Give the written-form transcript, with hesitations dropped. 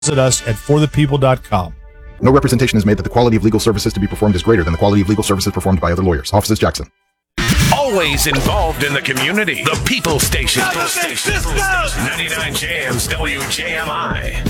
Visit us at forthepeople.com. No representation is made that the quality of legal services to be performed is greater than the quality of legal services performed by other lawyers. Offices Jackson. Always involved in the community. The People Station. 99 Jams WJMI.